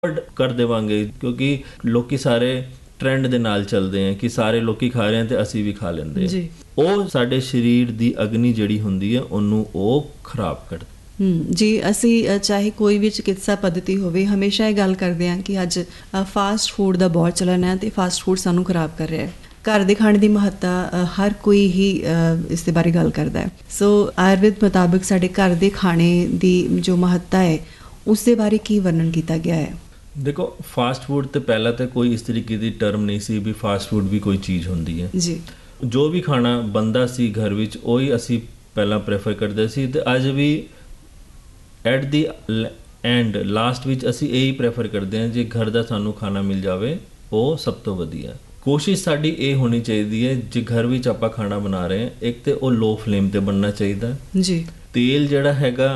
ਕਰ ਦੇਵਾਂਗੇ ਕਿਉਂਕਿ ਲੋਕੀ ਸਾਰੇ ਟ੍ਰੈਂਡ ਦੇ ਨਾਲ ਚੱਲਦੇ ਆ ਕਿ ਸਾਰੇ ਲੋਕੀ ਖਾ ਰਹੇ ਆ ਤੇ ਅਸੀਂ ਵੀ ਖਾ ਲੈਂਦੇ ਆ। ਉਹ ਸਾਡੇ ਸਰੀਰ ਦੀ ਅਗਨੀ ਜਿਹੜੀ ਹੁੰਦੀ ਹੈ ਉਹਨੂੰ ਉਹ ਖਰਾਬ ਕਰਦਾ। ਜੀ ਅਸੀਂ ਚਾਹੇ ਕੋਈ ਵੀ ਚਿਕਿਤਸਾ ਪੱਧਤੀ ਹੋਵੇ ਹਮੇਸ਼ਾ ਇਹ ਗੱਲ ਕਰਦੇ ਹਾਂ ਕਿ ਅੱਜ ਫਾਸਟ ਫੂਡ ਦਾ ਬਹੁਤ ਚਲਨ ਹੈ ਤੇ ਫਾਸਟ ਫੂਡ ਸਾਨੂੰ ਖਰਾਬ ਕਰ ਰਿਹਾ ਹੈ। ਘਰ ਦੇ ਖਾਣੇ ਦੀ ਮਹੱਤਤਾ ਹਰ ਕੋਈ ਹੀ ਇਸ ਦੇ ਬਾਰੇ ਗੱਲ ਕਰਦਾ ਹੈ। ਸੋ ਆਯੁਰਵੇਦ ਮੁਤਾਬਕ ਸਾਡੇ ਘਰ ਦੇ ਖਾਣੇ ਦੀ ਜੋ ਮਹੱਤਤਾ ਹੈ ਉਸ ਦੇ ਬਾਰੇ ਕੀ ਵਰਣਨ ਕੀਤਾ ਗਿਆ ਹੈ? ਦੇਖੋ, ਫਾਸਟ ਫੂਡ ਤੇ ਪਹਿਲਾਂ ਤਾਂ ਕੋਈ ਇਸ ਤਰੀਕੇ ਦੀ ਟਰਮ ਨਹੀਂ ਸੀ ਵੀ ਫਾਸਟ ਫੂਡ ਵੀ ਕੋਈ ਚੀਜ਼ ਹੁੰਦੀ ਹੈ ਜੀ। ਜੋ ਵੀ ਖਾਣਾ ਬਣਦਾ ਸੀ ਘਰ ਵਿੱਚ ਉਹੀ ਅਸੀਂ ਪਹਿਲਾਂ ਪ੍ਰੈਫਰ ਕਰਦੇ ਸੀ ਤੇ ਅੱਜ ਵੀ ਐਟ ਦੀ ਐਂਡ ਲਾਸਟ ਵਿੱਚ ਅਸੀਂ ਇਹੀ ਪ੍ਰੈਫਰ ਕਰਦੇ ਹਾਂ ਜੇ ਘਰ ਦਾ ਸਾਨੂੰ ਖਾਣਾ ਮਿਲ ਜਾਵੇ ਉਹ ਸਭ ਤੋਂ ਵਧੀਆ। ਕੋਸ਼ਿਸ਼ ਸਾਡੀ ਇਹ ਹੋਣੀ ਚਾਹੀਦੀ ਹੈ ਜੇ ਘਰ ਵਿੱਚ ਆਪਾਂ ਖਾਣਾ ਬਣਾ ਰਹੇ ਹਾਂ ਇੱਕ ਤੇ ਉਹ ਲੋ ਫਲੇਮ ਤੇ ਬਣਨਾ ਚਾਹੀਦਾ ਜੀ। ਤੇਲ ਜਿਹੜਾ ਹੈਗਾ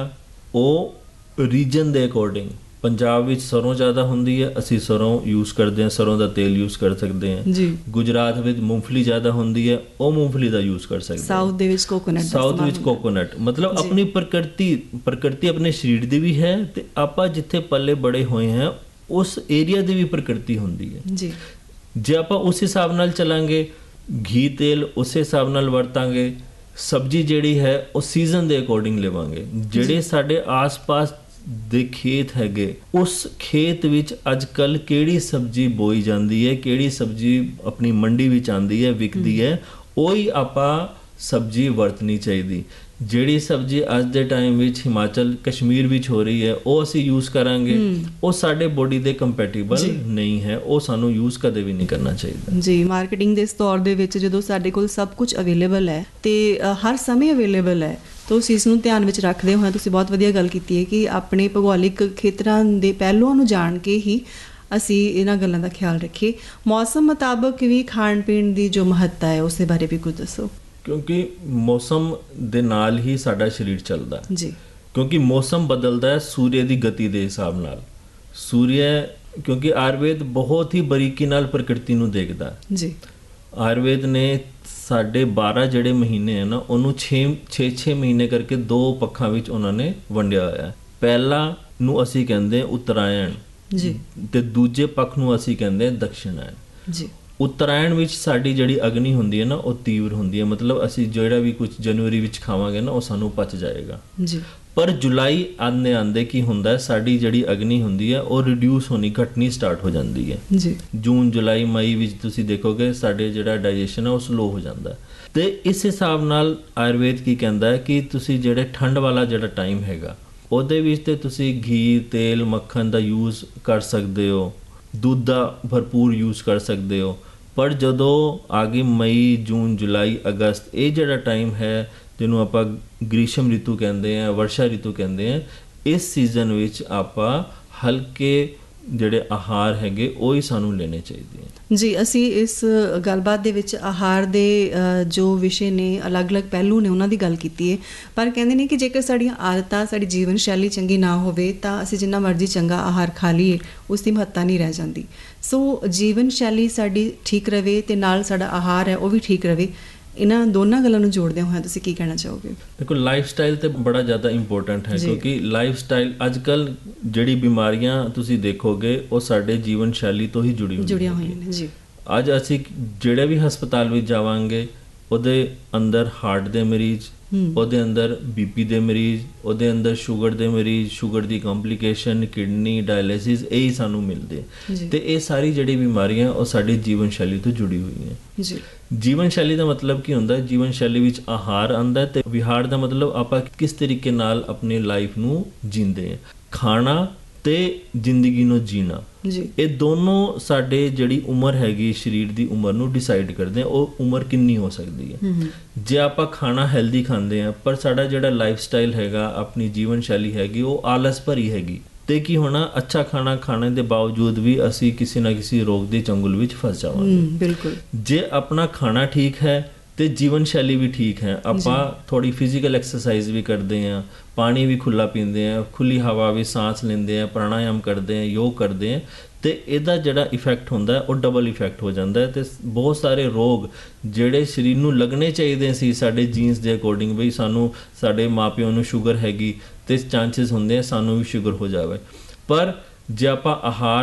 ਉਹ ਰੀਜਨ ਦੇ ਅਕੋਰਡਿੰਗ, ਪੰਜਾਬ ਵਿੱਚ ਸਰੋਂ ਜ਼ਿਆਦਾ ਹੁੰਦੀ ਹੈ ਅਸੀਂ ਸਰੋਂ ਯੂਜ਼ ਕਰਦੇ ਹਾਂ, ਸਰੋਂ ਦਾ ਤੇਲ ਯੂਜ਼ ਕਰ ਸਕਦੇ ਹਾਂ ਜੀ। ਗੁਜਰਾਤ ਵਿੱਚ ਮੂੰਗਫਲੀ ਜ਼ਿਆਦਾ ਹੁੰਦੀ ਹੈ ਉਹ ਮੂੰਗਫਲੀ ਦਾ ਯੂਜ਼ ਕਰ ਸਕਦੇ ਹਾਂ। ਸਾਊਥ ਦੇ ਵਿੱਚ ਕੋਕੋਨਟ, ਸਾਊਥ ਵਿੱਚ ਕੋਕੋਨਟ। ਮਤਲਬ ਆਪਣੀ ਪ੍ਰਕਿਰਤੀ ਆਪਣੇ ਸਰੀਰ ਦੀ ਵੀ ਹੈ ਤੇ ਆਪਾਂ ਜਿੱਥੇ ਪੱਲੇ ਬੜੇ ਹੋਏ ਹਾਂ ਉਸ ਏਰੀਆ ਦੀ ਵੀ ਪ੍ਰਕਿਰਤੀ ਹੁੰਦੀ ਹੈ ਜੀ। ਜੇ ਆਪਾਂ ਉਸ ਹਿਸਾਬ ਨਾਲ ਚੱਲਾਂਗੇ, ਘੀ ਤੇਲ ਉਸੇ ਹਿਸਾਬ ਨਾਲ ਵਰਤਾਂਗੇ, ਸਬਜ਼ੀ ਜਿਹੜੀ ਹੈ ਉਹ ਸੀਜ਼ਨ ਦੇ ਅਕੋਰਡਿੰਗ ਲਵਾਂਗੇ। ਜਿਹੜੇ ਸਾਡੇ ਆਸ-ਪਾਸ ਦੇ ਖੇਤ ਹੈਗੇ ਉਸ ਖੇਤ ਵਿੱਚ ਅੱਜ ਕੱਲ੍ਹ ਕਿਹੜੀ ਸਬਜ਼ੀ ਬੋਈ ਜਾਂਦੀ ਹੈ, ਕਿਹੜੀ ਸਬਜ਼ੀ ਆਪਣੀ ਮੰਡੀ ਵਿੱਚ ਆਉਂਦੀ ਹੈ ਵਿਕਦੀ ਹੈ, ਉਹੀ ਆਪਾਂ ਸਬਜ਼ੀ ਵਰਤਣੀ ਚਾਹੀਦੀ। ਜਿਹੜੀ ਸਬਜ਼ੀ ਅੱਜ ਦੇ ਟਾਈਮ ਵਿੱਚ ਹਿਮਾਚਲ ਕਸ਼ਮੀਰ ਵਿੱਚ ਹੋ ਰਹੀ ਹੈ ਉਹ ਅਸੀਂ ਯੂਜ਼ ਕਰਾਂਗੇ ਉਹ ਸਾਡੇ ਬੋਡੀ ਦੇ ਕੰਪੈਟੀਬਲ ਨਹੀਂ ਹੈ, ਉਹ ਸਾਨੂੰ ਯੂਜ਼ ਕਦੇ ਵੀ ਨਹੀਂ ਕਰਨਾ ਚਾਹੀਦਾ ਜੀ। ਮਾਰਕੀਟਿੰਗ ਦੇ ਇਸ ਦੌਰ ਦੇ ਵਿੱਚ ਜਦੋਂ ਸਾਡੇ ਕੋਲ ਸਭ ਕੁਝ ਅਵੇਲੇਬਲ ਹੈ ਤੇ ਹਰ ਸਮੇਂ ਅਵੇਲੇਬਲ ਹੈ ਤਾਂ ਉਸ ਚੀਜ਼ ਨੂੰ ਧਿਆਨ ਵਿੱਚ ਰੱਖਦੇ ਹੋਏ ਤੁਸੀਂ ਬਹੁਤ ਵਧੀਆ ਗੱਲ ਕੀਤੀ ਹੈ ਕਿ ਆਪਣੇ ਭੂਗੋਲਿਕ ਖੇਤਰਾਂ ਦੇ ਪਹਿਲੂਆਂ ਨੂੰ ਜਾਣ ਕੇ ਹੀ ਅਸੀਂ ਇਹਨਾਂ ਗੱਲਾਂ ਦਾ ਖਿਆਲ ਰੱਖੀਏ। ਮੌਸਮ ਮੁਤਾਬਕ ਵੀ ਖਾਣ ਪੀਣ ਦੀ ਜੋ ਮਹੱਤਤਾ ਹੈ ਉਸ ਦੇ ਬਾਰੇ ਵੀ ਕੁਝ ਦੱਸੋ। ਕਿਉਂਕਿ ਮੌਸਮ ਦੇ ਨਾਲ ਹੀ ਸਾਡਾ ਸਰੀਰ ਚੱਲਦਾ ਜੀ। ਕਿਉਂਕਿ ਮੌਸਮ ਬਦਲਦਾ ਹੈ ਸੂਰਜ ਦੀ ਗਤੀ ਦੇ ਹਿਸਾਬ ਨਾਲ। ਸੂਰਜ ਕਿਉਂਕਿ ਆਯੁਰਵੇਦ ਬਹੁਤ ਹੀ ਬਰੀਕੀ ਨਾਲ ਪ੍ਰਕਿਰਤੀ ਨੂੰ ਦੇਖਦਾ ਜੀ। ਆਯੁਰਵੇਦ ਨੇ ਸਾਡੇ 12 ਜਿਹੜੇ ਮਹੀਨੇ ਹਨ ਨਾ ਉਹਨੂੰ 6 ਮਹੀਨੇ ਕਰਕੇ 2 ਪੱਖਾਂ ਵਿੱਚ ਉਹਨਾਂ ਨੇ ਵੰਡਿਆ ਹੋਇਆ। ਪਹਿਲਾ ਨੂੰ ਅਸੀਂ ਕਹਿੰਦੇ ਉੱਤਰਾਇਣ ਜੀ ਤੇ ਦੂਜੇ ਪੱਖ ਨੂੰ ਅਸੀਂ ਕਹਿੰਦੇ ਦਕਸ਼ਿਣਾਇਣ ਜੀ। ਉੱਤਰਾਇਣ ਵਿੱਚ ਸਾਡੀ ਜਿਹੜੀ ਅਗਨੀ ਹੁੰਦੀ ਹੈ ਨਾ ਉਹ ਤੀਵਰ ਹੁੰਦੀ ਹੈ, ਮਤਲਬ ਅਸੀਂ ਜਿਹੜਾ ਵੀ ਕੁਝ ਜਨਵਰੀ ਵਿੱਚ ਖਾਵਾਂਗੇ ਨਾ ਉਹ ਸਾਨੂੰ ਪਚ ਜਾਏਗਾ ਜੀ। ਪਰ ਜੁਲਾਈ ਆਉਂਦੇ ਕੀ ਹੁੰਦਾ ਸਾਡੀ ਜਿਹੜੀ ਅਗਨੀ ਹੁੰਦੀ ਹੈ ਉਹ ਰਿਡਿਊਸ ਹੋਣੀ, ਘਟਣੀ ਸਟਾਰਟ ਹੋ ਜਾਂਦੀ ਹੈ ਜੀ। ਜੂਨ ਜੁਲਾਈ ਮਈ ਵਿੱਚ ਤੁਸੀਂ ਦੇਖੋਗੇ ਸਾਡੇ ਜਿਹੜਾ ਡਾਈਜੈਸ਼ਨ ਹੈ ਉਹ ਸਲੋ ਹੋ ਜਾਂਦਾ ਤੇ ਇਸ ਹਿਸਾਬ ਨਾਲ ਆਯੁਰਵੇਦ ਕੀ ਕਹਿੰਦਾ ਹੈ ਕਿ ਤੁਸੀਂ ਜਿਹੜੇ ਠੰਡ ਵਾਲਾ ਜਿਹੜਾ ਟਾਈਮ ਹੈਗਾ ਉਹਦੇ ਵਿੱਚ ਤੇ ਤੁਸੀਂ ਘੀ ਤੇਲ ਮੱਖਣ ਦਾ ਯੂਜ਼ ਕਰ ਸਕਦੇ ਹੋ, ਦੁੱਧ ਦਾ ਭਰਪੂਰ ਯੂਜ਼ ਕਰ ਸਕਦੇ ਹੋ। ਪਰ ਜਦੋਂ ਆ ਗਈ ਮਈ ਜੂਨ ਜੁਲਾਈ ਅਗਸਤ ਇਹ ਜਿਹੜਾ ਟਾਈਮ ਹੈ ਜਿਹਨੂੰ ਆਪਾਂ ਗ੍ਰੀਸ਼ਮ ਰਿਤੂ ਕਹਿੰਦੇ ਆ, ਵਰਸ਼ਾ ਰਿਤੂ ਕਹਿੰਦੇ ਆ, ਇਸ ਸੀਜ਼ਨ ਵਿੱਚ ਆਪਾਂ ਹਲਕੇ ਜਿਹੜੇ ਆਹਾਰ ਹੈਗੇ ਉਹ ਹੀ ਸਾਨੂੰ ਲੈਣੇ ਚਾਹੀਦੇ ਆ ਜੀ। ਅਸੀਂ ਇਸ ਗੱਲਬਾਤ ਦੇ ਵਿੱਚ ਆਹਾਰ ਦੇ ਜੋ ਵਿਸ਼ੇ ਨੇ ਅਲੱਗ-ਅਲੱਗ ਪਹਿਲੂ ਨੇ ਉਹਨਾਂ ਦੀ ਗੱਲ ਕੀਤੀ ਹੈ, ਪਰ ਕਹਿੰਦੇ ਨੇ ਕਿ ਜੇਕਰ ਸਾਡੀਆਂ ਆਦਤਾਂ ਸਾਡੀ ਜੀਵਨ ਸ਼ੈਲੀ ਚੰਗੀ ਨਾ ਹੋਵੇ ਤਾਂ ਅਸੀਂ ਜਿੰਨਾ ਮਰਜ਼ੀ ਚੰਗਾ ਆਹਾਰ ਖਾ ਲਈਏ ਉਸ ਦੀ ਮਹੱਤਤਾ ਨਹੀਂ ਰਹਿ ਜਾਂਦੀ। ਸੋ ਜੀਵਨ ਸ਼ੈਲੀ ਸਾਡੀ ਠੀਕ ਰਹੇ ਤੇ ਨਾਲ ਸਾਡਾ ਆਹਾਰ ਹੈ ਉਹ ਵੀ ਠੀਕ ਰਹੇ। ਇਹਨਾਂ ਦੋਨਾਂ ਗੱਲਾਂ ਨੂੰ ਜੋੜਦੇ ਹੋਏ ਤੁਸੀਂ ਕੀ ਕਹਿਣਾ ਚਾਹੋਗੇ? ਦੇਖੋ, ਲਾਈਫ ਸਟਾਈਲ ਤੇ ਬੜਾ ਜ਼ਿਆਦਾ ਇੰਪੋਰਟੈਂਟ ਹੈ ਕਿਉਂਕਿ ਲਾਈਫ ਸਟਾਈਲ ਅੱਜ ਕੱਲ੍ਹ ਜਿਹੜੀ ਬਿਮਾਰੀਆਂ ਤੁਸੀਂ ਦੇਖੋਗੇ ਉਹ ਸਾਡੇ ਜੀਵਨ ਸ਼ੈਲੀ ਤੋਂ ਹੀ ਜੁੜੀਆਂ ਹੋਈਆਂ ਨੇ ਜੀ। ਅੱਜ ਅਸੀਂ ਜਿਹੜੇ ਵੀ ਹਸਪਤਾਲ ਵਿੱਚ ਜਾਵਾਂਗੇ ਉਹਦੇ ਅੰਦਰ ਹਾਰਟ ਦੇ ਮਰੀਜ਼, ਉਹਦੇ ਅੰਦਰ ਬੀਪੀ ਦੇ ਮਰੀਜ਼, ਉਹਦੇ ਅੰਦਰ ਸ਼ੂਗਰ ਦੇ ਮਰੀਜ਼, ਸ਼ੂਗਰ ਦੀ ਕੰਪਲਿਕੇਸ਼ਨ, ਕਿਡਨੀ ਡਾਇਲਿਸਿਸ, ਇਹੀ ਸਾਨੂੰ ਮਿਲਦੇ ਤੇ ਇਹ ਸਾਰੀ ਜਿਹੜੀ ਬਿਮਾਰੀਆਂ ਉਹ ਸਾਡੀ ਜੀਵਨ ਸ਼ੈਲੀ ਤੋਂ ਜੁੜੀ ਹੋਈਆਂ ਜੀ। ਜੀਵਨ ਸ਼ੈਲੀ ਦਾ ਮਤਲਬ ਕੀ ਹੁੰਦਾ? ਜੀਵਨ ਸ਼ੈਲੀ ਵਿੱਚ ਆਹਾਰ ਆਉਂਦਾ ਤੇ ਵਿਹਾਰ ਦਾ ਮਤਲਬ ਆਪਾਂ ਕਿਸ ਤਰੀਕੇ ਨਾਲ ਆਪਣੀ ਲਾਈਫ ਨੂੰ ਜੀਂਦੇ ਹਾਂ। ਖਾਣਾ ਤੇ ਜ਼ਿੰਦਗੀ ਨੂੰ ਜੀਣਾ ਇਹ ਦੋਨੋਂ ਸਾਡੇ ਜਿਹੜੀ ਉਮਰ ਹੈਗੀ ਸਰੀਰ ਦੀ ਉਮਰ ਨੂੰ ਡਿਸਾਈਡ ਕਰਦੇ ਆ ਉਹ ਉਮਰ ਕਿੰਨੀ ਹੋ ਸਕਦੀ ਹੈ। ਜੇ ਆਪਾਂ ਖਾਣਾ ਹੈਲਦੀ ਖਾਂਦੇ ਆ ਪਰ ਸਾਡਾ ਜਿਹੜਾ ਲਾਈਫ ਸਟਾਈਲ ਹੈਗਾ ਆਪਣੀ ਜੀਵਨ ਸ਼ੈਲੀ ਹੈਗੀ ਉਹ ਆਲਸ ਭਰੀ ਹੈਗੀ ਤੇ ਕੀ ਹੋਣਾ, ਅੱਛਾ ਖਾਣਾ ਖਾਣੇ ਦੇ ਬਾਵਜੂਦ ਵੀ ਅਸੀਂ ਕਿਸੇ ਨਾ ਕਿਸੇ ਰੋਗ ਦੇ ਚੰਗੁਲ ਵਿੱਚ ਫਸ ਜਾਵਾਂਗੇ। ਬਿਲਕੁਲ। ਜੇ ਆਪਣਾ ਖਾਣਾ ਠੀਕ ਹੈ ਤੇ ਜੀਵਨ ਸ਼ੈਲੀ ਵੀ ਠੀਕ ਹੈ, ਆਪਾਂ ਥੋੜੀ ਫਿਜ਼ੀਕਲ ਐਕਸਰਸਾਈਜ਼ ਵੀ ਕਰਦੇ ਹਾਂ, ਪਾਣੀ ਵੀ ਖੁੱਲਾ ਪੀਂਦੇ ਹਾਂ, ਖੁੱਲੀ ਹਵਾ ਵਿੱਚ ਸਾਂਸ ਲੈਂਦੇ ਹਾਂ, ਪ੍ਰਾਣਾਯਾਮ ਕਰਦੇ ਹਾਂ, ਯੋਗ ਕਰਦੇ ਹਾਂ ਤੇ ਇਹਦਾ ਜਿਹੜਾ ਇਫੈਕਟ ਹੁੰਦਾ ਉਹ ਡਬਲ ਇਫੈਕਟ ਹੋ ਜਾਂਦਾ ਤੇ ਬਹੁਤ ਸਾਰੇ ਰੋਗ ਜਿਹੜੇ ਸਰੀਰ ਨੂੰ ਲੱਗਣੇ ਚਾਹੀਦੇ ਸੀ ਸਾਡੇ ਜੀਨਸ ਦੇ ਅਕੋਰਡਿੰਗ, ਬਈ ਸਾਨੂੰ ਸਾਡੇ ਮਾਪਿਆਂ ਨੂੰ ਸ਼ੂਗਰ ਹੈਗੀ ਤੇ ਚਾਂਸਸ ਹੁੰਦੇ ਆ ਸਾਨੂੰ ਵੀ ਸ਼ੂਗਰ ਹੋ ਜਾਵੇ, ਪਰ ਜੇ ਆਪਾਂ ਆਹਾਰ